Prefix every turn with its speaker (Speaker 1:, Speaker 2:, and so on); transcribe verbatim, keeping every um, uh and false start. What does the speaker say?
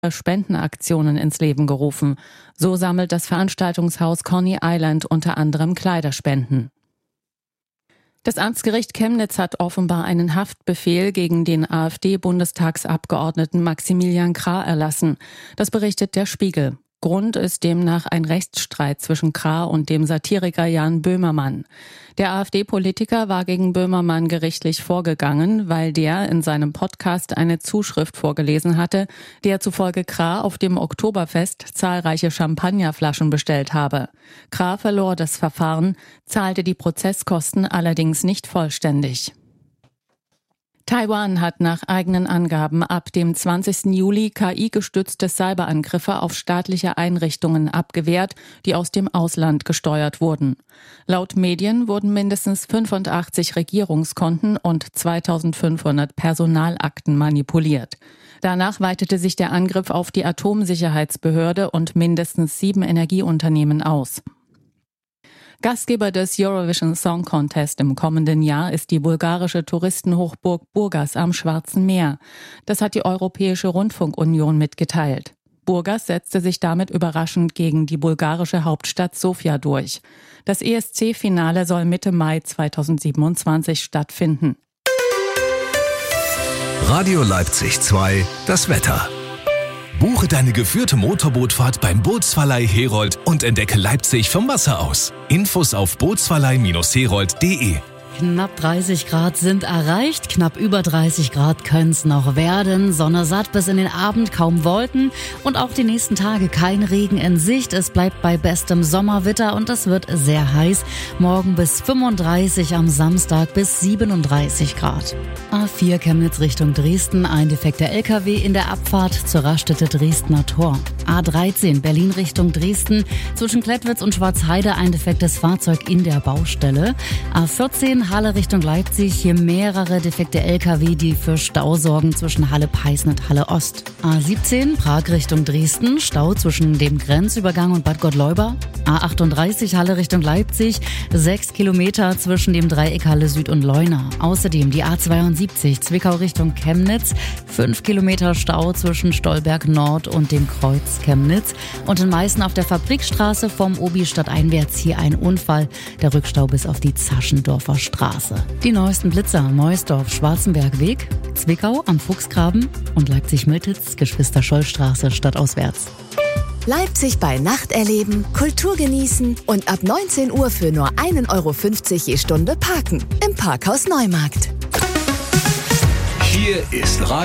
Speaker 1: Spendenaktionen ins Leben gerufen. So sammelt das Veranstaltungshaus Coney Island unter anderem Kleiderspenden. Das Amtsgericht Chemnitz hat offenbar einen Haftbefehl gegen den AfD-Bundestagsabgeordneten Maximilian Krah erlassen. Das berichtet der Spiegel. Grund ist demnach ein Rechtsstreit zwischen Krah und dem Satiriker Jan Böhmermann. Der AfD-Politiker war gegen Böhmermann gerichtlich vorgegangen, weil der in seinem Podcast eine Zuschrift vorgelesen hatte, der zufolge Krah auf dem Oktoberfest zahlreiche Champagnerflaschen bestellt habe. Krah verlor das Verfahren, zahlte die Prozesskosten allerdings nicht vollständig. Taiwan hat nach eigenen Angaben ab dem zwanzigsten Juli K I-gestützte Cyberangriffe auf staatliche Einrichtungen abgewehrt, die aus dem Ausland gesteuert wurden. Laut Medien wurden mindestens fünfundachtzig Regierungskonten und zweitausendfünfhundert Personalakten manipuliert. Danach weitete sich der Angriff auf die Atomsicherheitsbehörde und mindestens sieben Energieunternehmen aus. Gastgeber des Eurovision Song Contest im kommenden Jahr ist die bulgarische Touristenhochburg Burgas am Schwarzen Meer. Das hat die Europäische Rundfunkunion mitgeteilt. Burgas setzte sich damit überraschend gegen die bulgarische Hauptstadt Sofia durch. Das E S C-Finale soll Mitte Mai zweitausendsiebenundzwanzig stattfinden.
Speaker 2: Radio Leipzig zwei, das Wetter. Buche deine geführte Motorbootfahrt beim Bootsverleih Herold und entdecke Leipzig vom Wasser aus. Infos auf bootsverleih Herold punkt de.
Speaker 3: Knapp dreißig Grad sind erreicht, knapp über dreißig Grad können es noch werden. Sonne satt bis in den Abend, kaum Wolken und auch die nächsten Tage kein Regen in Sicht. Es bleibt bei bestem Sommerwetter und es wird sehr heiß. Morgen bis fünfunddreißig, am Samstag bis siebenunddreißig Grad. A vier Chemnitz Richtung Dresden, ein defekter L K W in der Abfahrt zur Raststätte Dresdner Tor. A dreizehn Berlin Richtung Dresden, zwischen Klettwitz und Schwarzheide ein defektes Fahrzeug in der Baustelle. A vierzehn Halle Richtung Leipzig, hier mehrere defekte L K W, die für Stau sorgen zwischen Halle-Peißen und Halle-Ost. A siebzehn Prag Richtung Dresden, Stau zwischen dem Grenzübergang und Bad Gottleuba. A achtunddreißig Halle Richtung Leipzig, sechs Kilometer zwischen dem Dreieck Halle Süd und Leuna. Außerdem die A zweiundsiebzig Zwickau Richtung Chemnitz, fünf Kilometer Stau zwischen Stolberg Nord und dem Kreuz Chemnitz. Und in Meißen auf der Fabrikstraße vom Obi stadteinwärts hier ein Unfall, der Rückstau bis auf die Zaschendorfer Straße. Die neuesten Blitzer: Meusdorf, Schwarzenbergweg, Zwickau am Fuchsgraben und Leipzig-Miltitz, Geschwister-Scholl-Straße stadtauswärts.
Speaker 4: Leipzig bei Nacht erleben, Kultur genießen und ab neunzehn Uhr für nur ein Euro fünfzig je Stunde parken im Parkhaus Neumarkt.
Speaker 2: Hier ist Radio